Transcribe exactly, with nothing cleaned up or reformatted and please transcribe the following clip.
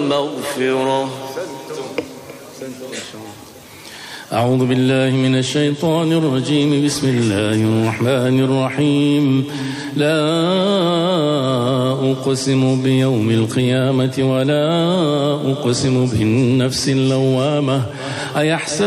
مغفرة. أعوذ بالله من الشيطان الرجيم. بسم الله الرحمن الرحيم. لا أقسم بيوم القيامة ولا أقسم بالنفس اللوامة. أيحسب